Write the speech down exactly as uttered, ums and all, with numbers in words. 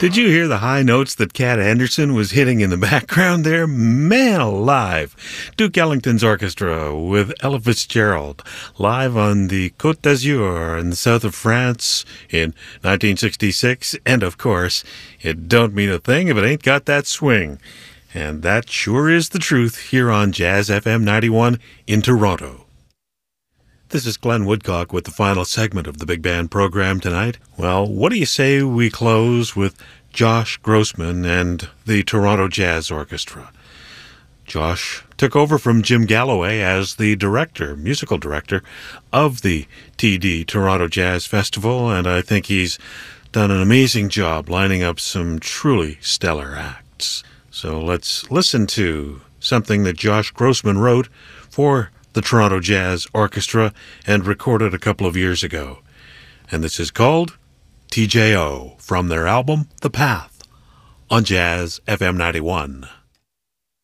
Did you hear the high notes that Cat Anderson was hitting in the background there? Man alive! Duke Ellington's orchestra with Ella Fitzgerald live on the Côte d'Azur in the south of France in nineteen sixty-six. And of course, it don't mean a thing if it ain't got that swing. And that sure is the truth here on Jazz F M ninety-one in Toronto. This is Glenn Woodcock with the final segment of the Big Band program tonight. Well, what do you say we close with Josh Grossman and the Toronto Jazz Orchestra? Josh took over from Jim Galloway as the director, musical director of the T D Toronto Jazz Festival, and I think he's done an amazing job lining up some truly stellar acts. So let's listen to something that Josh Grossman wrote for the Toronto Jazz Orchestra and recorded a couple of years ago. And this is called T J O from their album The Path on Jazz F M ninety-one.